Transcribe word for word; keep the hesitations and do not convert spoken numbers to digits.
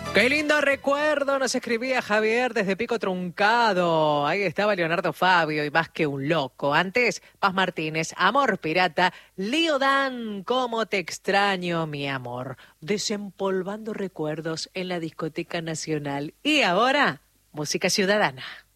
Qué lindo recuerdo, nos escribía Javier desde Pico Truncado. Ahí estaba Leonardo Fabio y Más que un loco. Antes, Paz Martínez, Amor Pirata, Lío Dan, cómo te extraño, mi amor. Desempolvando recuerdos en la Discoteca Nacional. Y ahora, música ciudadana.